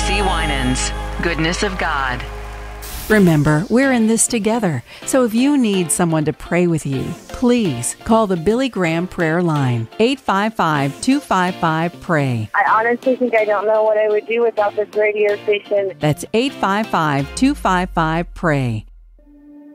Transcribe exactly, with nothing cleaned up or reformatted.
C. Winans, Goodness of God. Remember, we're in this together. So if you need someone to pray with you, please call the Billy Graham Prayer Line, eight five five, two five five, pray. I honestly think I don't know what I would do without this radio station. That's eight five five, two five five, pray.